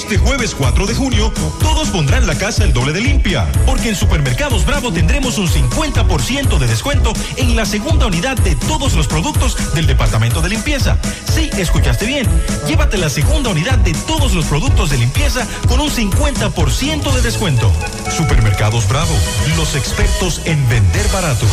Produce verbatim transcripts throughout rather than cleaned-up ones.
Este jueves cuatro de junio, todos pondrán la casa el doble de limpia, porque en Supermercados Bravo tendremos un cincuenta por ciento de descuento en la segunda unidad de todos los productos del departamento de limpieza. Sí, escuchaste bien. Llévate la segunda unidad de todos los productos de limpieza con un cincuenta por ciento de descuento. Supermercados Bravo, los expertos en vender barato.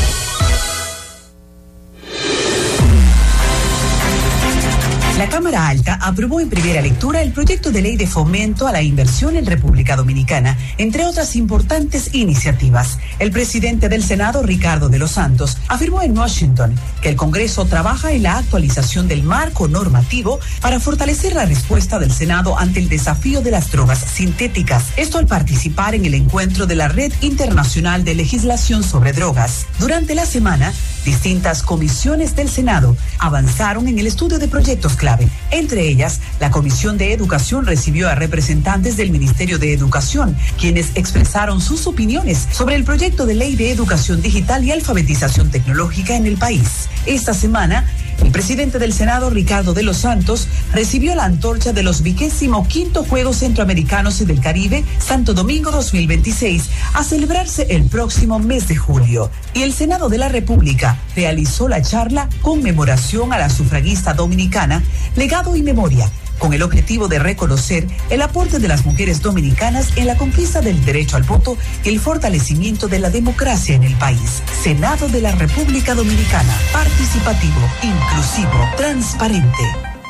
La Cámara Alta aprobó en primera lectura el proyecto de ley de fomento a la inversión en República Dominicana, entre otras importantes iniciativas. El presidente del Senado, Ricardo de los Santos, afirmó en Washington que el Congreso trabaja en la actualización del marco normativo para fortalecer la respuesta del Senado ante el desafío de las drogas sintéticas. Esto al participar en el encuentro de la Red Internacional de Legislación sobre Drogas. Durante la semana, distintas comisiones del Senado avanzaron en el estudio de proyectos clave. Entre ellas, la Comisión de Educación recibió a representantes del Ministerio de Educación, quienes expresaron sus opiniones sobre el proyecto de ley de educación digital y alfabetización tecnológica en el país. Esta semana, el presidente del Senado, Ricardo de los Santos, recibió la antorcha de los vigésimo quinto Juegos Centroamericanos y del Caribe, Santo Domingo dos mil veintiséis, a celebrarse el próximo mes de julio. Y el Senado de la República realizó la charla Conmemoración a la Sufragista Dominicana, Legado y Memoria, con el objetivo de reconocer el aporte de las mujeres dominicanas en la conquista del derecho al voto y el fortalecimiento de la democracia en el país. Senado de la República Dominicana, participativo, inclusivo, transparente.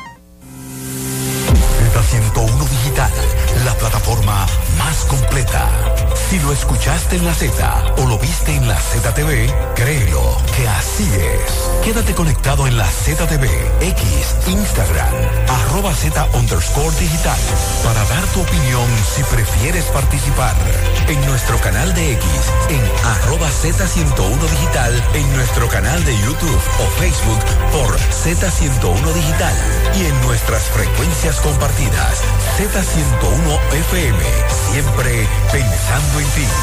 Z ciento uno Digital, la plataforma más completa. Si lo escuchaste en la Z o lo viste en la Z T V, créelo que así es. Quédate conectado en la Z T V, X, Instagram, arroba Z underscore digital, para dar tu opinión si prefieres participar. En nuestro canal de X, en arroba Z ciento uno Digital, en nuestro canal de YouTube o Facebook por Z ciento uno Digital y en nuestras frecuencias compartidas, Z ciento uno F M, siempre pensando en ti.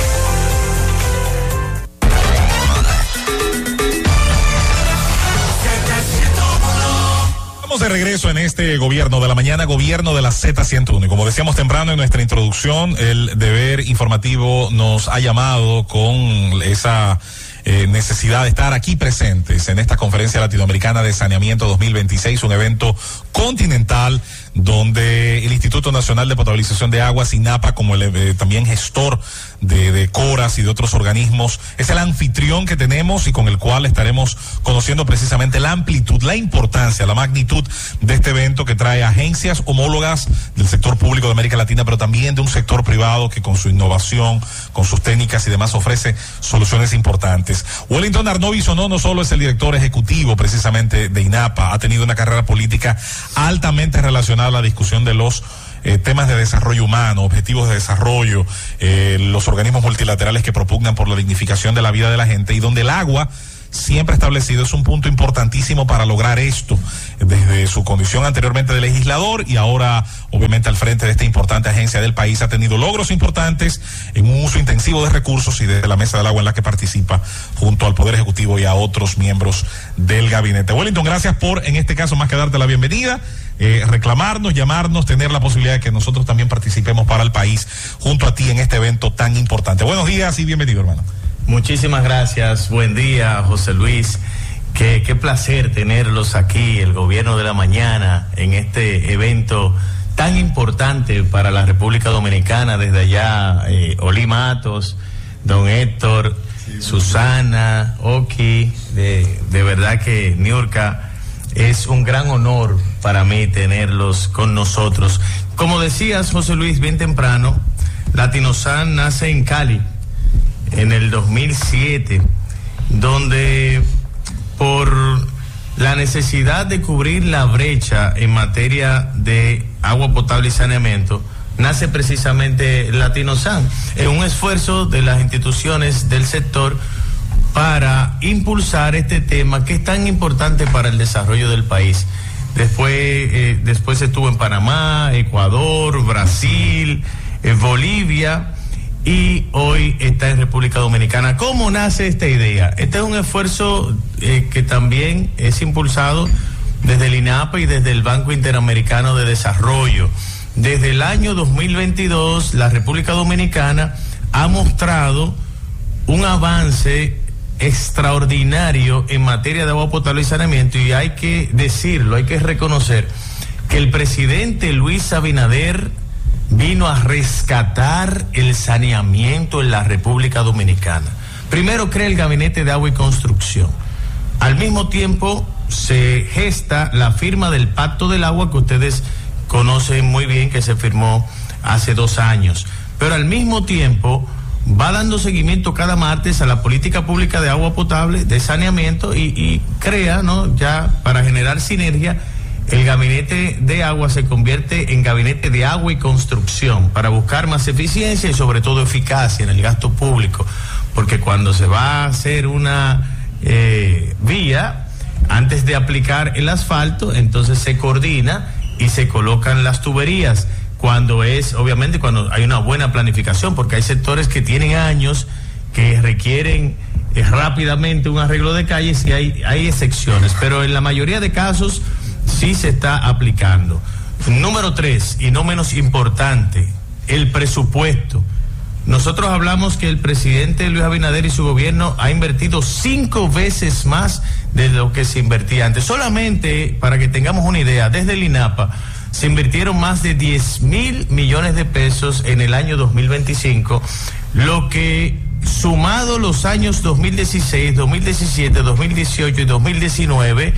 Estamos de regreso en este gobierno de la mañana, gobierno de la Z ciento uno. Y como decíamos temprano en nuestra introducción, el deber informativo nos ha llamado con esa eh, necesidad de estar aquí presentes en esta Conferencia Latinoamericana de Saneamiento dos mil veintiséis, un evento continental donde el Instituto Nacional de Potabilización de Aguas, INAPA, como el eh, también gestor de, de CORAS y de otros organismos, es el anfitrión que tenemos y con el cual estaremos conociendo precisamente la amplitud, la importancia, la magnitud de este evento que trae agencias homólogas del sector público de América Latina, pero también de un sector privado que con su innovación, con sus técnicas y demás ofrece soluciones importantes. Wellington Arnovi Sonó no solo es el director ejecutivo precisamente de INAPA, ha tenido una carrera política altamente relacionada a la discusión de los eh, temas de desarrollo humano, objetivos de desarrollo, eh, los organismos multilaterales que propugnan por la dignificación de la vida de la gente, y donde el agua siempre establecido es un punto importantísimo para lograr esto, desde su condición anteriormente de legislador y ahora obviamente al frente de esta importante agencia del país. Ha tenido logros importantes en un uso intensivo de recursos y de la mesa del agua en la que participa junto al Poder Ejecutivo y a otros miembros del gabinete. Wellington, gracias por, en este caso, más que darte la bienvenida, eh, reclamarnos, llamarnos, tener la posibilidad de que nosotros también participemos para el país junto a ti en este evento tan importante. Buenos días y bienvenido, hermano. Muchísimas gracias, buen día, José Luis. Qué, qué placer tenerlos aquí, el gobierno de la mañana, en este evento tan importante para la República Dominicana. Desde allá, eh, Oli Matos, don Héctor, sí, Susana, Oki, de, de verdad que Niurka, es un gran honor para mí tenerlos con nosotros. Como decías, José Luis, bien temprano, Latinosan nace en Cali en el dos mil siete, donde por la necesidad de cubrir la brecha en materia de agua potable y saneamiento, nace precisamente Latinosan, en un esfuerzo de las instituciones del sector para impulsar este tema que es tan importante para el desarrollo del país. Después, eh, después estuvo en Panamá, Ecuador, Brasil, eh, Bolivia, y hoy está en República Dominicana. ¿Cómo nace esta idea? Este es un esfuerzo eh, que también es impulsado desde el INAPA y desde el Banco Interamericano de Desarrollo, desde el año dos mil veintidós la República Dominicana ha mostrado un avance extraordinario en materia de agua potable y saneamiento, y hay que decirlo, hay que reconocer que el presidente Luis Abinader vino a rescatar el saneamiento en la República Dominicana. Primero crea el Gabinete de Agua y Construcción. Al mismo tiempo se gesta la firma del Pacto del Agua, que ustedes conocen muy bien, que se firmó hace dos años. Pero al mismo tiempo va dando seguimiento cada martes a la política pública de agua potable, de saneamiento, y, y crea, ¿no?, ya para generar sinergia, el Gabinete de Agua se convierte en Gabinete de Agua y Construcción para buscar más eficiencia y sobre todo eficacia en el gasto público, porque cuando se va a hacer una eh, vía, antes de aplicar el asfalto, entonces se coordina y se colocan las tuberías, cuando es, obviamente, cuando hay una buena planificación, porque hay sectores que tienen años, que requieren eh, rápidamente un arreglo de calles, y hay, hay excepciones, pero en la mayoría de casos sí se está aplicando. Número tres, y no menos importante, el presupuesto. Nosotros hablamos que el presidente Luis Abinader y su gobierno ha invertido cinco veces más de lo que se invertía antes. Solamente para que tengamos una idea, desde el INAPA se invirtieron más de diez mil millones de pesos en el año dos mil veinticinco, lo que, sumado los años dos mil dieciséis, dos mil diecisiete, dos mil dieciocho y dos mil diecinueve,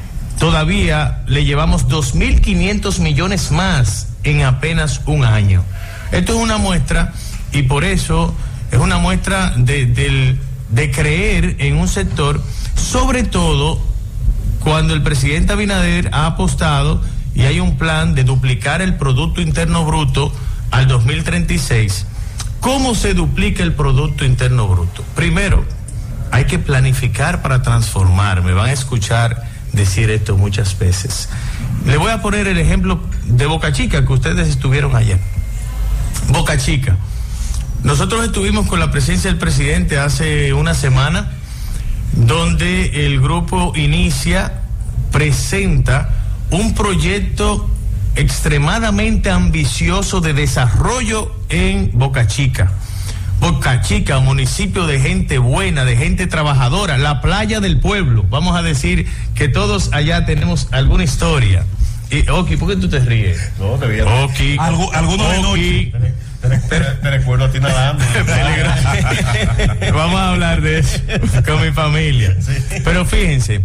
todavía le llevamos dos mil quinientos millones más en apenas un año. Esto es una muestra, y por eso es una muestra de, de, de creer en un sector, sobre todo cuando el presidente Abinader ha apostado y hay un plan de duplicar el Producto Interno Bruto al dos mil treinta y seis. ¿Cómo se duplica el Producto Interno Bruto? Primero, hay que planificar para transformar. Me van a escuchar decir esto muchas veces. Le voy a poner el ejemplo de Boca Chica, que ustedes estuvieron ayer. Boca Chica. Nosotros estuvimos con la presencia del presidente hace una semana, donde el grupo Inicia presenta un proyecto extremadamente ambicioso de desarrollo en Boca Chica. Boca Chica, municipio de gente buena, de gente trabajadora, la playa del pueblo. Vamos a decir que todos allá tenemos alguna historia. Y, Oki, ¿por qué tú te ríes? No, te ríes. Oki. Algo, alguno de noche. Te, te, te recuerdo a ti nadando. Vamos a hablar de eso con mi familia. Sí. Pero fíjense,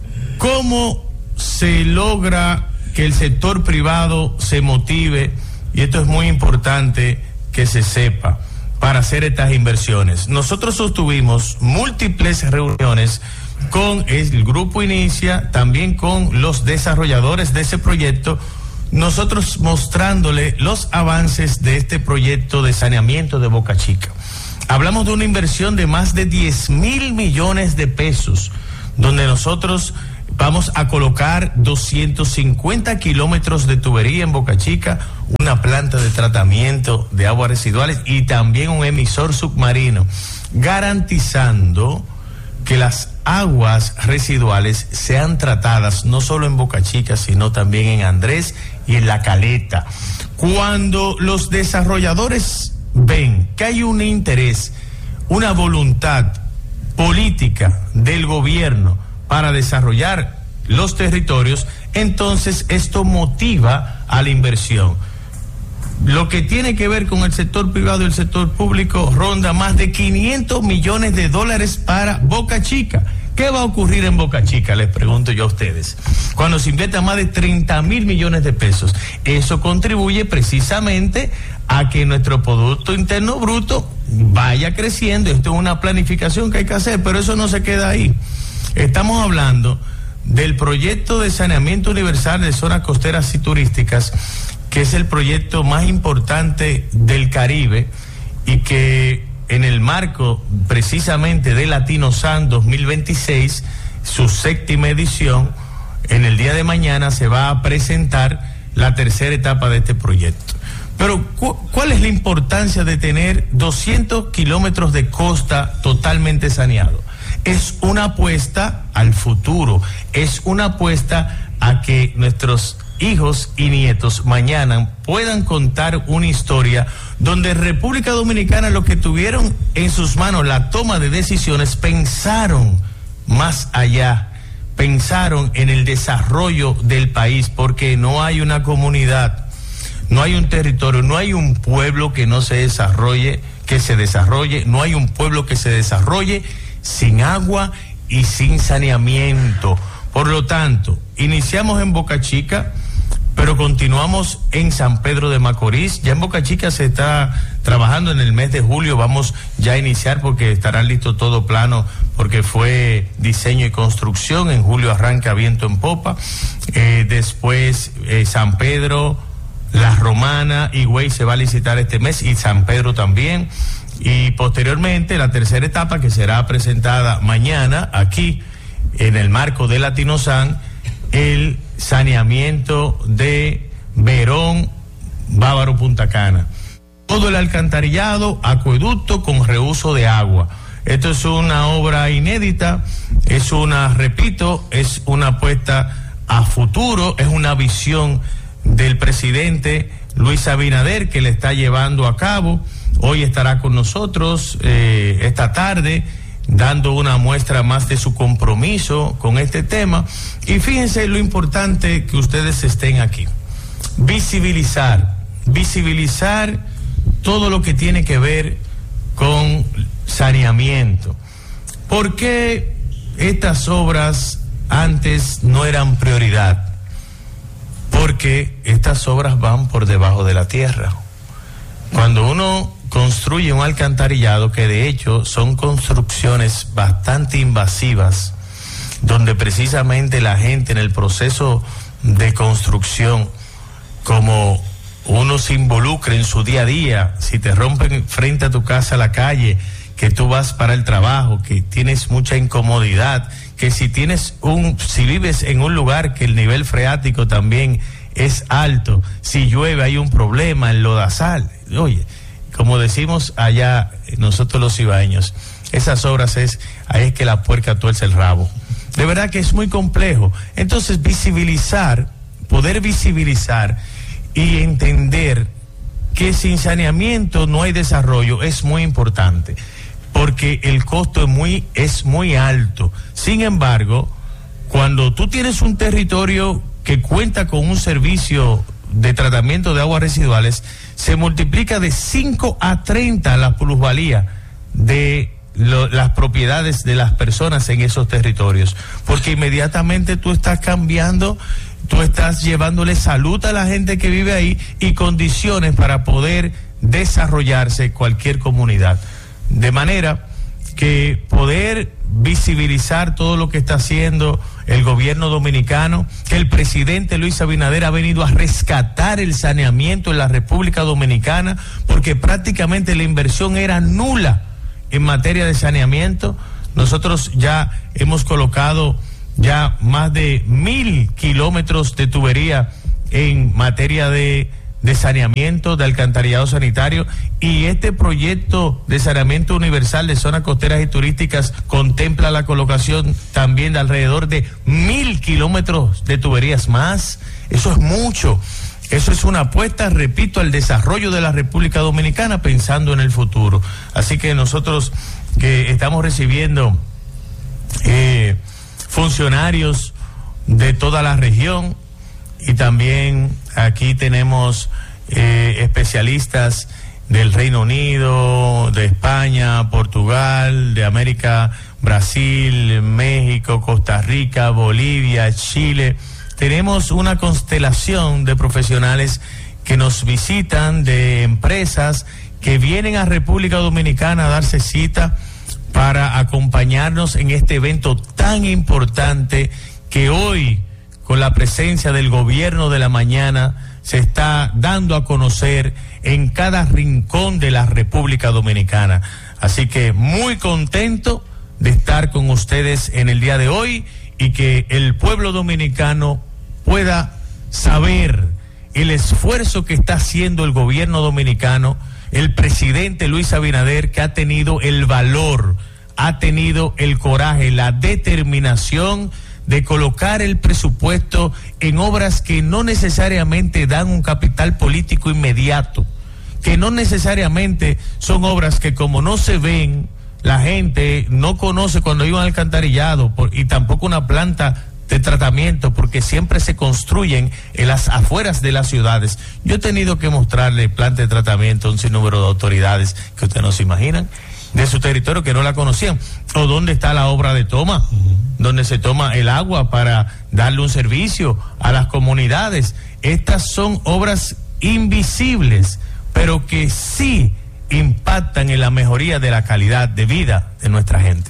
¿cómo se logra que el sector privado se motive? Y esto es muy importante que se sepa, para hacer estas inversiones. Nosotros sostuvimos múltiples reuniones con el Grupo Inicia, también con los desarrolladores de ese proyecto, nosotros mostrándole los avances de este proyecto de saneamiento de Boca Chica. Hablamos de una inversión de más de diez mil millones de pesos, donde nosotros vamos a colocar doscientos cincuenta kilómetros de tubería en Boca Chica, una planta de tratamiento de aguas residuales y también un emisor submarino, garantizando que las aguas residuales sean tratadas no solo en Boca Chica, sino también en Andrés y en La Caleta. Cuando los desarrolladores ven que hay un interés, una voluntad política del gobierno para desarrollar los territorios, entonces esto motiva a la inversión. Lo que tiene que ver con el sector privado y el sector público ronda más de quinientos millones de dólares para Boca Chica. ¿Qué va a ocurrir en Boca Chica? Les pregunto yo a ustedes. Cuando se invierta más de treinta mil millones de pesos, eso contribuye precisamente a que nuestro Producto Interno Bruto vaya creciendo. Esto es una planificación que hay que hacer, pero eso no se queda ahí. Estamos hablando del proyecto de saneamiento universal de zonas costeras y turísticas, que es el proyecto más importante del Caribe y que en el marco precisamente de Latinosan dos mil veintiséis, su séptima edición, en el día de mañana se va a presentar la tercera etapa de este proyecto. Pero ¿cu- ¿cuál es la importancia de tener doscientos kilómetros de costa totalmente saneado? Es una apuesta al futuro, es una apuesta a que nuestros hijos y nietos mañana puedan contar una historia donde República Dominicana, lo que tuvieron en sus manos la toma de decisiones, pensaron más allá, pensaron en el desarrollo del país, porque no hay una comunidad, no hay un territorio, no hay un pueblo que no se desarrolle, que se desarrolle, no hay un pueblo que se desarrolle sin agua y sin saneamiento. Por lo tanto, iniciamos en Boca Chica, pero continuamos en San Pedro de Macorís. Ya en Boca Chica se está trabajando en el mes de julio, vamos ya a iniciar porque estarán listos todo plano, porque fue diseño y construcción. En julio arranca viento en popa. Eh, después eh, San Pedro, La Romana, Higüey se va a licitar este mes, y San Pedro también. Y posteriormente la tercera etapa, que será presentada mañana aquí en el marco de Latinosan, el saneamiento de Verón, Bávaro, Punta Cana. Todo el alcantarillado, acueducto con reuso de agua. Esto es una obra inédita, es una, repito, es una apuesta a futuro, es una visión del presidente Luis Abinader que le está llevando a cabo. Hoy estará con nosotros eh, esta tarde, dando una muestra más de su compromiso con este tema. Y fíjense lo importante que ustedes estén aquí. Visibilizar, visibilizar todo lo que tiene que ver con saneamiento. ¿Por qué estas obras antes no eran prioridad? Porque estas obras van por debajo de la tierra. Cuando uno construye un alcantarillado, que de hecho son construcciones bastante invasivas, donde precisamente la gente en el proceso de construcción, como uno se involucra en su día a día, si te rompen frente a tu casa la calle, que tú vas para el trabajo, que tienes mucha incomodidad, que si tienes un, si vives en un lugar que el nivel freático también es alto, si llueve hay un problema, el lodazal, oye, como decimos allá nosotros los ibaeños, esas obras es, ahí es que la puerca tuerce el rabo. De verdad que es muy complejo. Entonces, visibilizar, poder visibilizar y entender que sin saneamiento no hay desarrollo es muy importante, porque el costo es muy, es muy alto. Sin embargo, cuando tú tienes un territorio que cuenta con un servicio de tratamiento de aguas residuales, se multiplica de cinco a treinta la plusvalía de lo, las propiedades de las personas en esos territorios, porque inmediatamente tú estás cambiando, tú estás llevándole salud a la gente que vive ahí y condiciones para poder desarrollarse cualquier comunidad. De manera que poder visibilizar todo lo que está haciendo el gobierno dominicano, que el presidente Luis Abinader ha venido a rescatar el saneamiento en la República Dominicana, porque prácticamente la inversión era nula en materia de saneamiento. Nosotros ya hemos colocado ya más de mil kilómetros de tubería en materia de de saneamiento, de alcantarillado sanitario, y este proyecto de saneamiento universal de zonas costeras y turísticas contempla la colocación también de alrededor de mil kilómetros de tuberías más. Eso es mucho. Eso es una apuesta, repito, al desarrollo de la República Dominicana pensando en el futuro. Así que nosotros que estamos recibiendo eh, funcionarios de toda la región, y también aquí tenemos eh, especialistas del Reino Unido, de España, Portugal, de América, Brasil, México, Costa Rica, Bolivia, Chile. Tenemos una constelación de profesionales que nos visitan, de empresas que vienen a República Dominicana a darse cita para acompañarnos en este evento tan importante que hoy, con la presencia del gobierno de la mañana, se está dando a conocer en cada rincón de la República Dominicana. Así que muy contento de estar con ustedes en el día de hoy, y que el pueblo dominicano pueda saber el esfuerzo que está haciendo el gobierno dominicano, el presidente Luis Abinader, que ha tenido el valor, ha tenido el coraje, la determinación de colocar el presupuesto en obras que no necesariamente dan un capital político inmediato, que no necesariamente son obras que como no se ven, la gente no conoce cuando iban al alcantarillado por, y tampoco una planta de tratamiento, porque siempre se construyen en las afueras de las ciudades. Yo he tenido que mostrarle planta de tratamiento a un sinnúmero de autoridades que ustedes no se imaginan, de su territorio, que no la conocían. O dónde está la obra de toma, uh-huh. donde se toma el agua para darle un servicio a las comunidades. Estas son obras invisibles, pero que sí impactan en la mejoría de la calidad de vida de nuestra gente.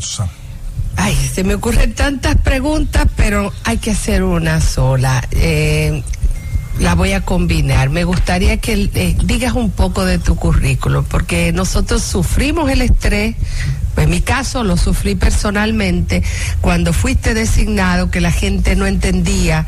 Ay, se me ocurren tantas preguntas, pero hay que hacer una sola. Eh, la voy a combinar. Me gustaría que eh, digas un poco de tu currículo, porque nosotros sufrimos el estrés. En mi caso lo sufrí personalmente cuando fuiste designado, que la gente no entendía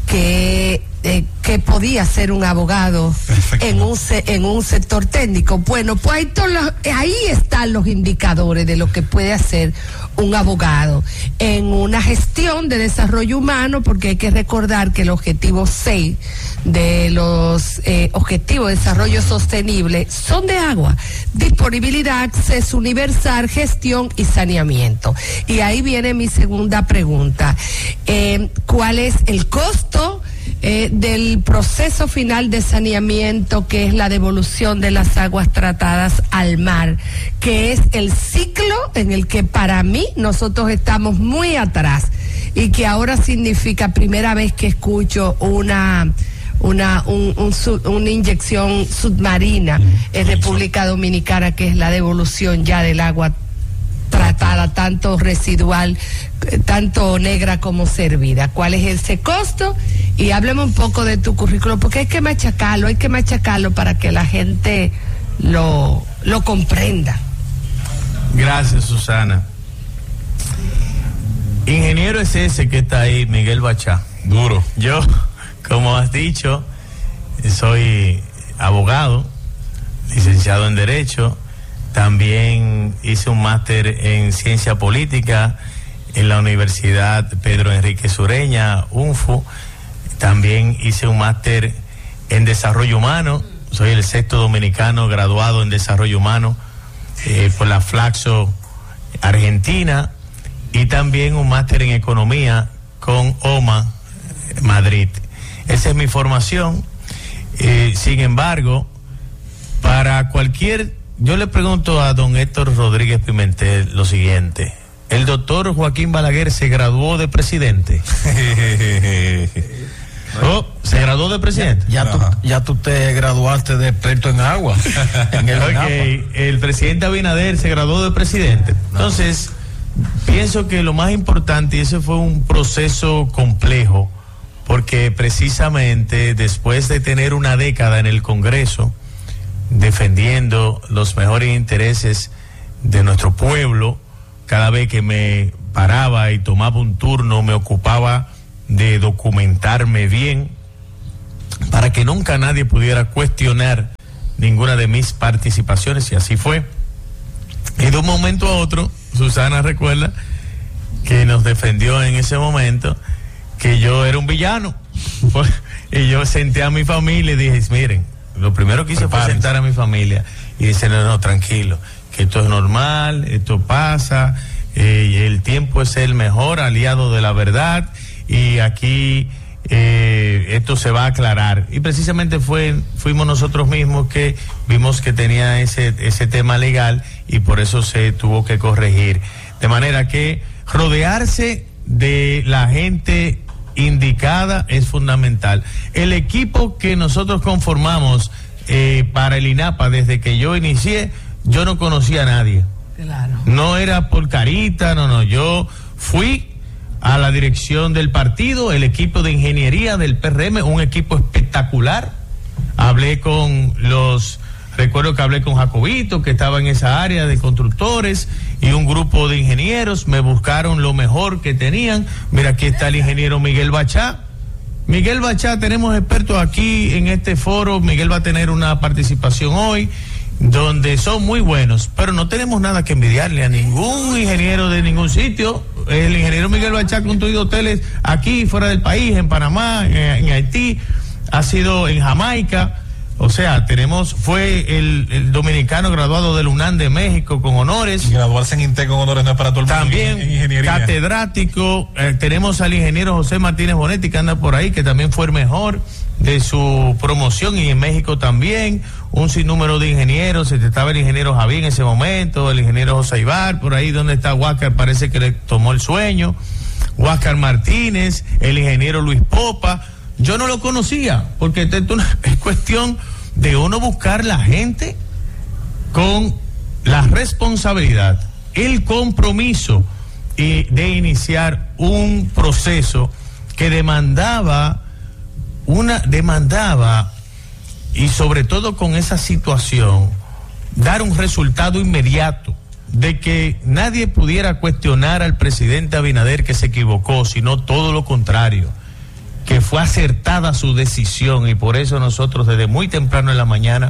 que eh, que podía ser un abogado en un en un sector técnico. Bueno, pues ahí, todos los, ahí están los indicadores de lo que puede hacer un abogado en una gestión de desarrollo humano, porque hay que recordar que el objetivo seis de los eh, objetivos de desarrollo sostenible son de agua, disponibilidad, acceso universal, gestión y saneamiento. Y ahí viene mi segunda pregunta. Eh, ¿cuál es el costo eh, del proceso final de saneamiento, que es la devolución de las aguas tratadas al mar, que es el ciclo en el que para mí nosotros estamos muy atrás y que ahora significa primera vez que escucho una una un, un, una inyección submarina en República Dominicana, que es la devolución ya del agua tratada, tanto residual, tanto negra como servida? ¿Cuál es ese costo? Y hábleme un poco de tu currículo, porque hay que machacarlo, hay que machacarlo para que la gente lo, lo comprenda. Gracias, Susana. Ingeniero es ese que está ahí, Miguel Bachá. Duro. Yo, como has dicho, soy abogado, licenciado en Derecho. También hice un máster en Ciencia Política en la Universidad Pedro Enrique Sureña, U N F U. También hice un máster en Desarrollo Humano. Soy el sexto dominicano graduado en Desarrollo Humano eh, por la Flaxo Argentina. Y también un máster en Economía con O M A Madrid. Esa es mi formación. Eh, sin embargo, para cualquier... Yo le pregunto a don Héctor Rodríguez Pimentel lo siguiente: ¿el doctor Joaquín Balaguer se graduó de presidente? Oh, ¿se graduó de presidente? Ya, ya, tú, ya tú te graduaste de experto en agua. En el okay. El presidente Abinader se graduó de presidente. Entonces, pienso que lo más importante, y ese fue un proceso complejo, porque precisamente después de tener una década en el Congreso, defendiendo los mejores intereses de nuestro pueblo, cada vez que me paraba y tomaba un turno me ocupaba de documentarme bien para que nunca nadie pudiera cuestionar ninguna de mis participaciones, y así fue. Y de un momento a otro, Susana recuerda que nos defendió en ese momento que yo era un villano, y yo senté a mi familia y dije, miren, lo primero que hice fue sentar a mi familia y decir, no, no, tranquilo, que esto es normal, esto pasa, eh, el tiempo es el mejor aliado de la verdad, y aquí eh, esto se va a aclarar. Y precisamente fue fuimos nosotros mismos que vimos que tenía ese, ese tema legal, y por eso se tuvo que corregir. De manera que rodearse de la gente indicada es fundamental. El equipo que nosotros conformamos eh, para el INAPA, desde que yo inicié, yo no conocía a nadie. Claro. No era por carita, no, no. Yo fui a la dirección del partido, el equipo de ingeniería del P R M, un equipo espectacular. Hablé con los... Recuerdo que hablé con Jacobito, que estaba en esa área de constructores, y un grupo de ingenieros. Me buscaron lo mejor que tenían. Mira, aquí está el ingeniero Miguel Bachá. Miguel Bachá, tenemos expertos aquí en este foro. Miguel va a tener una participación hoy, donde son muy buenos, pero no tenemos nada que envidiarle a ningún ingeniero de ningún sitio. el ingeniero Miguel Bachá ha construido hoteles aquí, fuera del país, en Panamá, en, en Haití, ha sido en Jamaica. O sea, tenemos, fue el, el dominicano graduado del UNAM de México con honores. Y graduarse en INTEC con honores no es para todo el mundo. También en, en ingeniería. Catedrático. Eh, tenemos al ingeniero José Martínez Bonetti, que anda por ahí, que también fue el mejor de su promoción, y en México también. Un sinnúmero de ingenieros. Estaba el ingeniero Javier en ese momento, el ingeniero José Ibar, por ahí donde está Huáscar, parece que le tomó el sueño. Huáscar Martínez, el ingeniero Luis Popa. Yo no lo conocía, porque esto es cuestión de uno buscar la gente con la responsabilidad, el compromiso y de iniciar un proceso que demandaba una demandaba y sobre todo con esa situación dar un resultado inmediato, de que nadie pudiera cuestionar al presidente Abinader que se equivocó, sino todo lo contrario, que fue acertada su decisión, y por eso nosotros desde muy temprano en la mañana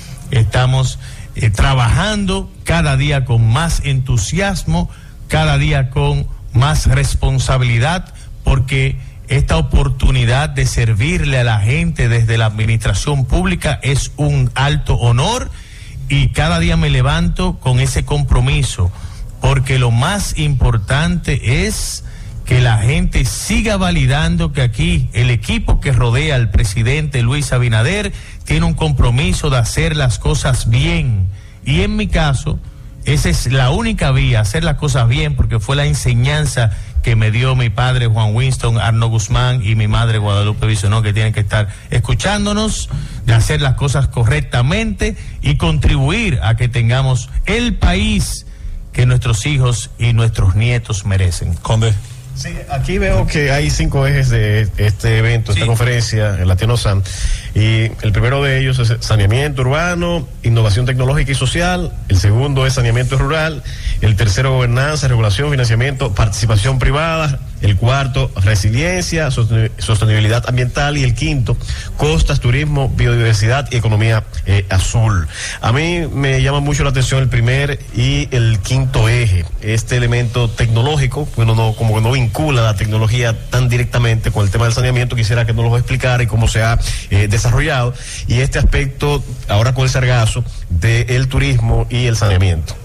estamos eh, trabajando cada día con más entusiasmo, cada día con más responsabilidad, porque esta oportunidad de servirle a la gente desde la administración pública es un alto honor, y cada día me levanto con ese compromiso, porque lo más importante es que la gente siga validando que aquí el equipo que rodea al presidente Luis Abinader tiene un compromiso de hacer las cosas bien. Y en mi caso, esa es la única vía, hacer las cosas bien, porque fue la enseñanza que me dio mi padre Juan Winston Arno Guzmán y mi madre Guadalupe Bisonó, que tienen que estar escuchándonos, de hacer las cosas correctamente y contribuir a que tengamos el país que nuestros hijos y nuestros nietos merecen. Conde. Sí, aquí veo que hay cinco ejes de este evento, sí. Esta conferencia, el Latinosan, y el primero de ellos es saneamiento urbano, innovación tecnológica y social, el segundo es saneamiento rural, el tercero gobernanza, regulación, financiamiento, participación privada, el cuarto resiliencia, sostenibilidad ambiental, y el quinto costas, turismo, biodiversidad y economía eh, azul. A mí me llama mucho la atención el primer y el quinto eje, este elemento tecnológico, bueno, no, como que no vincula la tecnología tan directamente con el tema del saneamiento. Quisiera que nos lo explicara y cómo se ha eh, desarrollado, y este aspecto ahora con el sargazo del turismo y el saneamiento.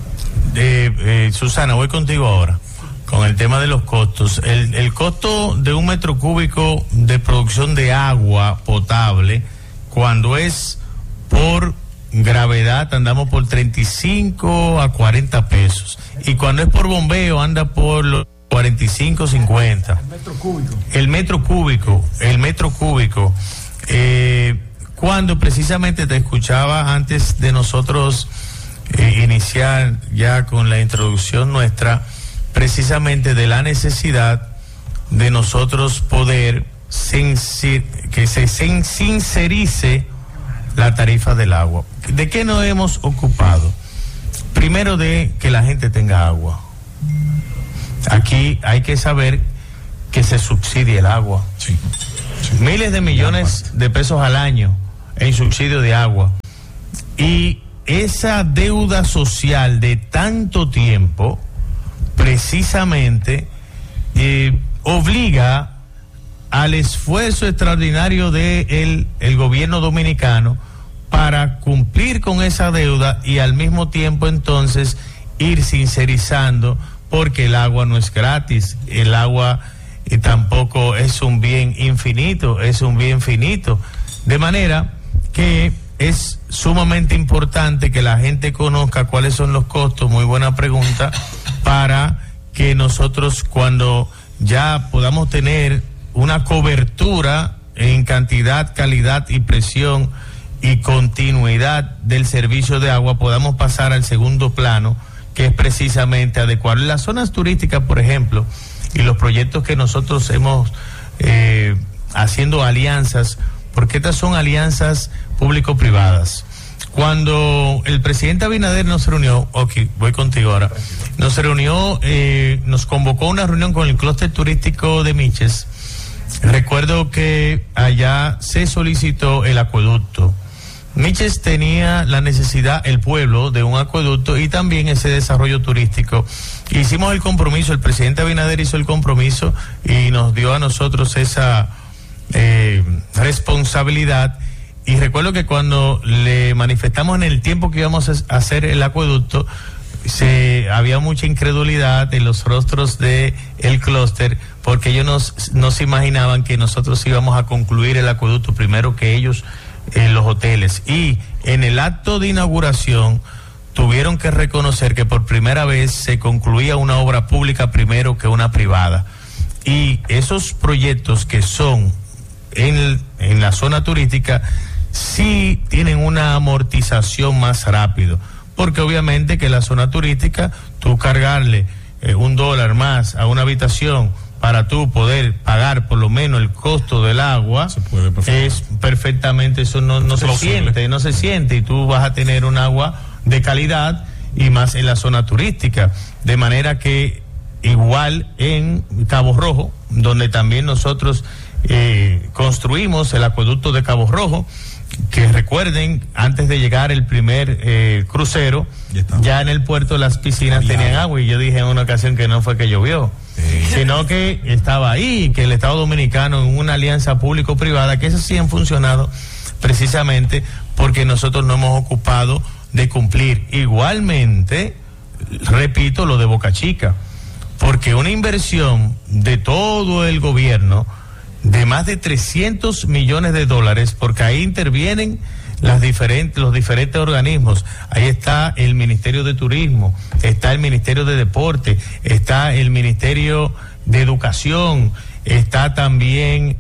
Eh, eh, Susana, voy contigo ahora con el tema de los costos. El, el costo de un metro cúbico de producción de agua potable, cuando es por gravedad, andamos por treinta y cinco a cuarenta pesos, y cuando es por bombeo anda por los cuarenta y cinco, cincuenta. El metro cúbico. El metro cúbico, el metro cúbico. Eh, cuando precisamente te escuchaba antes de nosotros eh, iniciar ya con la introducción nuestra, precisamente de la necesidad de nosotros poder sincir, que se sincerice la tarifa del agua. ¿De qué nos hemos ocupado? Primero, de que la gente tenga agua. Aquí hay que saber que se subsidia el agua. Sí, sí. Miles de millones de pesos al año en subsidio de agua. Y esa deuda social de tanto tiempo, precisamente, eh, obliga al esfuerzo extraordinario de el, el gobierno dominicano para cumplir con esa deuda, y al mismo tiempo entonces ir sincerizando, porque el agua no es gratis, el agua eh, tampoco es un bien infinito, es un bien finito, de manera que es sumamente importante que la gente conozca cuáles son los costos. Muy buena pregunta, para que nosotros, cuando ya podamos tener una cobertura en cantidad, calidad y presión y continuidad del servicio de agua, podamos pasar al segundo plano, que es precisamente adecuar las zonas turísticas, por ejemplo, y los proyectos que nosotros hemos eh, haciendo alianzas, porque estas son alianzas público-privadas. Cuando el presidente Abinader nos reunió, ok, voy contigo ahora, nos reunió, eh, nos convocó a una reunión con el clúster turístico de Miches. Recuerdo que allá se solicitó el acueducto Miches tenía la necesidad, el pueblo, de un acueducto y también ese desarrollo turístico. Hicimos el compromiso, el presidente Abinader hizo el compromiso y nos dio a nosotros esa eh, responsabilidad. Y recuerdo que cuando le manifestamos en el tiempo que íbamos a hacer el acueducto, se había mucha incredulidad en los rostros de el clúster, porque ellos nos, no se imaginaban que nosotros íbamos a concluir el acueducto primero que ellos en los hoteles. Y en el acto de inauguración tuvieron que reconocer que por primera vez se concluía una obra pública primero que una privada. Y esos proyectos que son en, en la zona turística sí tienen una amortización más rápido, porque obviamente que la zona turística, tú cargarle eh, un dólar más a una habitación para tú poder pagar por lo menos el costo del agua, se puede perfectamente. es perfectamente, eso no, no se siente, no se siente, y tú vas a tener un agua de calidad y más en la zona turística. De manera que igual en Cabo Rojo, donde también nosotros eh, construimos el acueducto de Cabo Rojo, que recuerden, antes de llegar el primer eh, crucero, ya, ya en el puerto las piscinas Había. tenían agua, y yo dije en una ocasión que no fue que llovió, eh. sino que estaba ahí, que el Estado Dominicano en una alianza público-privada, que esas sí han funcionado precisamente porque nosotros no hemos ocupado de cumplir. Igualmente, repito, lo de Boca Chica, porque una inversión de todo el gobierno de más de trescientos millones de dólares, porque ahí intervienen las diferentes, los diferentes organismos. Ahí está el Ministerio de Turismo, está el Ministerio de Deporte, está el Ministerio de Educación, está también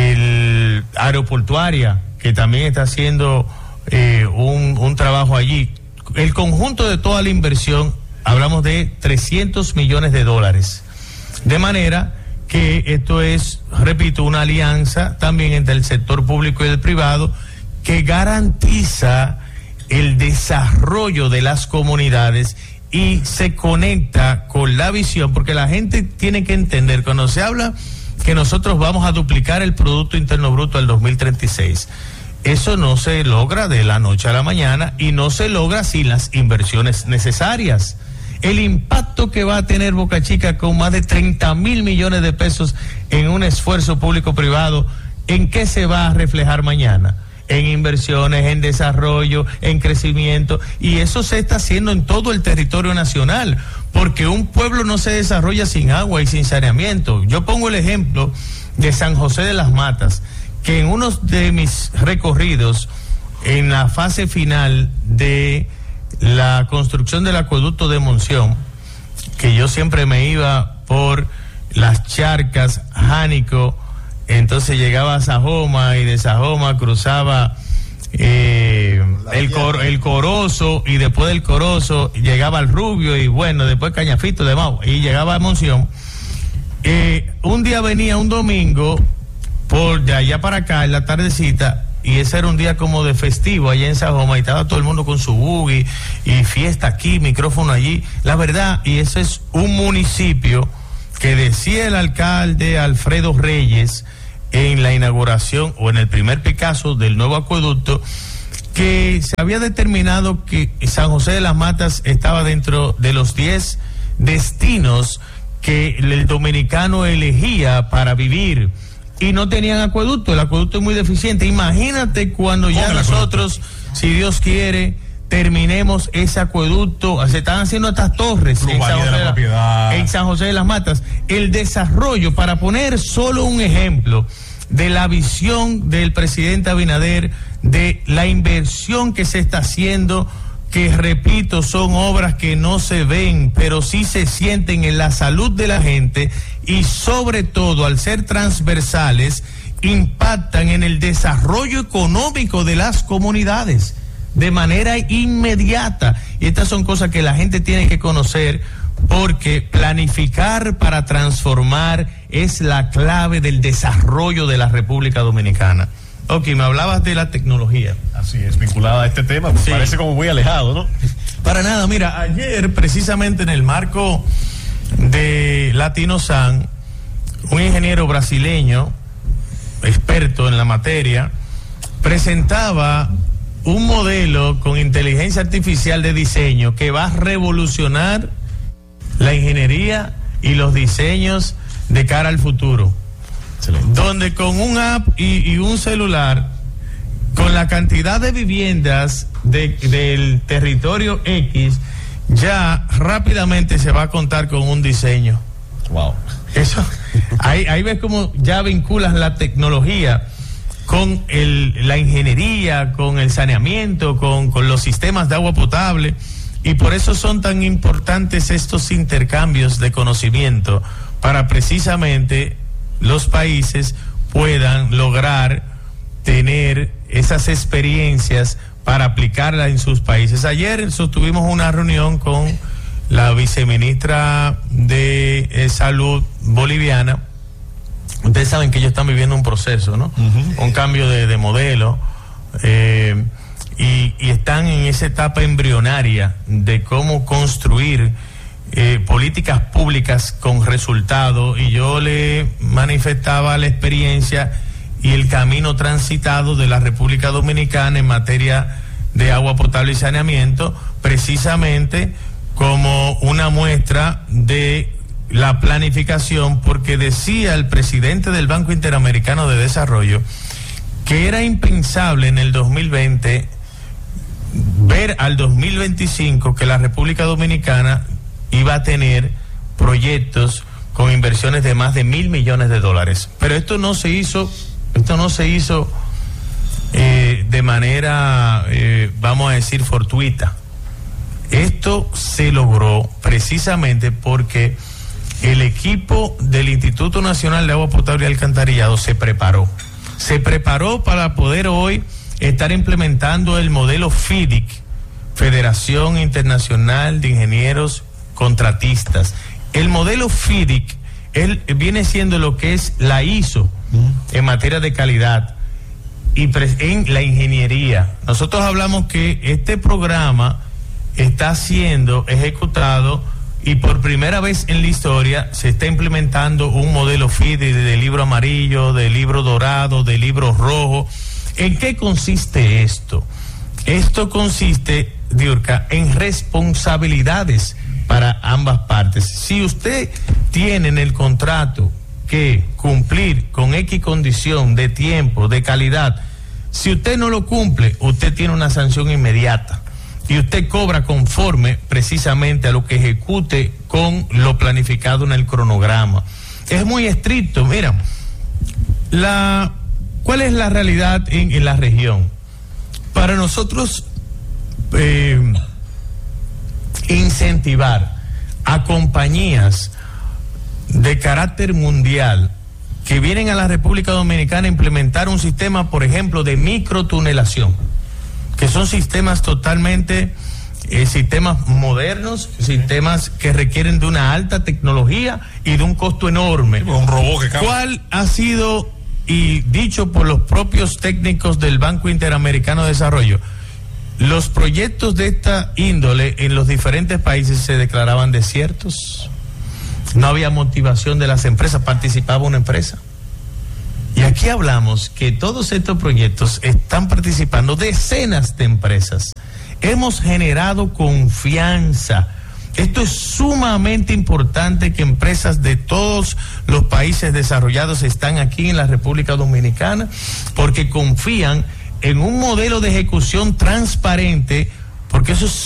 el Aeroportuaria, que también está haciendo eh, un, un trabajo allí. El conjunto de toda la inversión, hablamos de trescientos millones de dólares. De manera que esto es, repito, una alianza también entre el sector público y el privado que garantiza el desarrollo de las comunidades y se conecta con la visión, porque la gente tiene que entender, cuando se habla que nosotros vamos a duplicar el Producto Interno Bruto al dos mil treinta y seis, eso no se logra de la noche a la mañana y no se logra sin las inversiones necesarias. El impacto que va a tener Boca Chica con más de treinta mil millones de pesos en un esfuerzo público-privado, ¿en qué se va a reflejar mañana? En inversiones, en desarrollo, en crecimiento, y eso se está haciendo en todo el territorio nacional, porque un pueblo no se desarrolla sin agua y sin saneamiento. Yo pongo el ejemplo de San José de las Matas, que en uno de mis recorridos, en la fase final de la construcción del acueducto de Monción, que yo siempre me iba por las charcas, Jánico, entonces llegaba a Sajoma y de Sajoma cruzaba eh, el, cor, el Corozo, y después del Corozo llegaba al Rubio, y bueno, después Cañafito de Mau, y llegaba a Monción. Eh, un día venía un domingo por de allá para acá en la tardecita, y ese era un día como de festivo allá en Sajoma, y estaba todo el mundo con su buggy y fiesta aquí, micrófono allí. La verdad, y ese es un municipio que decía el alcalde Alfredo Reyes en la inauguración o en el primer Picasso del nuevo acueducto, que se había determinado que San José de las Matas estaba dentro de los diez destinos que el dominicano elegía para vivir, y no tenían acueducto. El acueducto es muy deficiente. Imagínate cuando ya nosotros, si Dios quiere, terminemos ese acueducto. Se están haciendo estas torres en San, José de la, en San José de las Matas. El desarrollo, para poner solo un ejemplo de la visión del presidente Abinader, de la inversión que se está haciendo, que repito, son obras que no se ven, pero sí se sienten en la salud de la gente, y sobre todo al ser transversales impactan en el desarrollo económico de las comunidades de manera inmediata. Y estas son cosas que la gente tiene que conocer, porque planificar para transformar es la clave del desarrollo de la República Dominicana. Ok, me hablabas de la tecnología. Así es, vinculada a este tema, me sí. parece como muy alejado, ¿no? Para nada, mira, ayer precisamente en el marco de Latinosan, un ingeniero brasileño, experto en la materia, presentaba un modelo con inteligencia artificial de diseño que va a revolucionar la ingeniería y los diseños de cara al futuro. Excelente. Donde con un app y, y un celular, con la cantidad de viviendas de, del territorio X, ya rápidamente se va a contar con un diseño. Wow. Eso, ahí, ahí ves cómo ya vinculas la tecnología con el, la ingeniería, con el saneamiento, con, con los sistemas de agua potable, y por eso son tan importantes estos intercambios de conocimiento, para precisamente los países puedan lograr tener esas experiencias para aplicarlas en sus países. Ayer sostuvimos una reunión con la viceministra de eh, Salud boliviana. Ustedes saben que ellos están viviendo un proceso, ¿no? Uh-huh. Un cambio de, de modelo, eh, y, y están en esa etapa embrionaria de cómo construir eh, políticas públicas con resultado, y yo le manifestaba la experiencia y el camino transitado de la República Dominicana en materia de agua potable y saneamiento, precisamente como una muestra de la planificación, porque decía el presidente del Banco Interamericano de Desarrollo que era impensable en el dos mil veinte ver al dos mil veinticinco que la República Dominicana iba a tener proyectos con inversiones de más de mil millones de dólares. Pero esto no se hizo, esto no se hizo eh, de manera, eh, vamos a decir, fortuita. Esto se logró precisamente porque el equipo del Instituto Nacional de Agua Potable y Alcantarillado se preparó. Se preparó para poder hoy estar implementando el modelo FIDIC, Federación Internacional de Ingenieros Contratistas. El modelo FIDIC, él viene siendo lo que es la I S O en materia de calidad y en la ingeniería. Nosotros hablamos que este programa está siendo ejecutado y por primera vez en la historia se está implementando un modelo FIDIC de libro amarillo, de libro dorado, de libro rojo. ¿En qué consiste esto? Esto consiste, Diurka, en responsabilidades para ambas partes. Si usted tiene en el contrato que cumplir con X condición de tiempo, de calidad, si usted no lo cumple, usted tiene una sanción inmediata. Y usted cobra conforme precisamente a lo que ejecute con lo planificado en el cronograma. Es muy estricto. Mira, la, ¿cuál es la realidad en, en la región? Para nosotros eh, incentivar a compañías de carácter mundial que vienen a la República Dominicana a implementar un sistema, por ejemplo, de microtunelación, que son sistemas totalmente, eh, sistemas modernos, sistemas que requieren de una alta tecnología y de un costo enorme. Un robot que cabe. ¿Cuál ha sido, y dicho por los propios técnicos del Banco Interamericano de Desarrollo, los proyectos de esta índole en los diferentes países se declaraban desiertos? No había motivación de las empresas, participaba una empresa. Y aquí hablamos que todos estos proyectos están participando decenas de empresas. Hemos generado confianza. Esto es sumamente importante, que empresas de todos los países desarrollados están aquí en la República Dominicana porque confían en un modelo de ejecución transparente, porque eso es